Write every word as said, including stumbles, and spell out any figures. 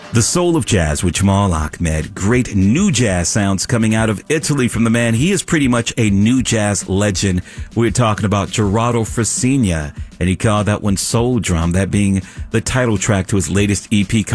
The Soul of Jazz with Jamal Ahmed. Great new jazz sounds coming out of Italy from the man. He is pretty much a new jazz legend. We're talking about Gerardo Frasina, and he called that one Soul Drum, that being the title track to his latest E P.